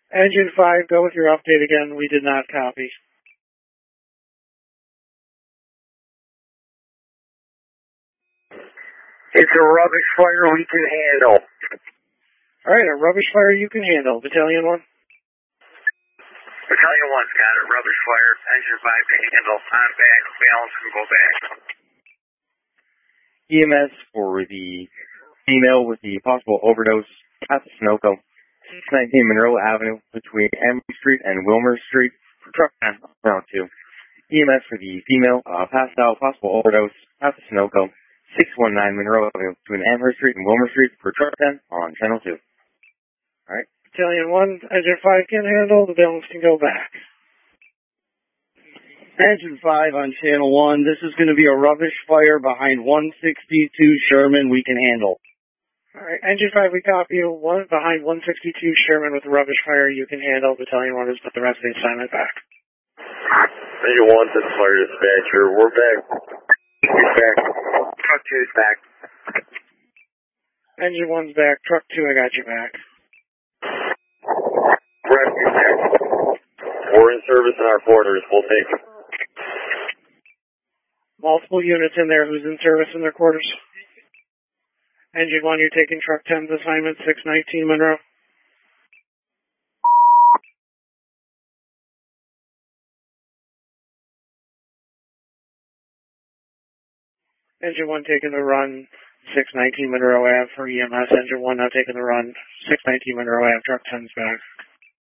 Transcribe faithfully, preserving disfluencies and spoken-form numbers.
Engine five, go with your update again. We did not copy. It's a rubbish fire we can handle. All right, a rubbish fire you can handle. Battalion one? Battalion one's got it. Rubbish fire. Engine five can handle. On back. Balance can go back. E M S for the female with the possible overdose at the Sunoco, six nineteen Monroe Avenue between Emory Street and Wilmer Street for truck ten, round two. E M S for the female uh, passed out possible overdose at the Sunoco, six one nine Monroe Avenue between Emory Street and Wilmer Street for truck ten on channel two. All right. Battalion one, Engine five can handle. The balance can go back. Engine five on channel one. This is going to be a rubbish fire behind one sixty-two Sherman. We can handle. All right, Engine five, we copy you. One behind one sixty-two Sherman with a rubbish fire you can handle. Battalion one has put the rest of the assignment back. Engine one, this is fire dispatcher. We're back. We're back. Truck two's back. Engine one's back. Truck two, I got you back. Rescue back. We're in service in our quarters. We'll take it. Multiple units in there. Who's in service in their quarters? Engine one, you're taking truck ten's assignment, six nineteen Monroe. Engine one taking the run, six nineteen Monroe Ave for E M S. Engine one now taking the run, six nineteen Monroe Ave, truck ten's back.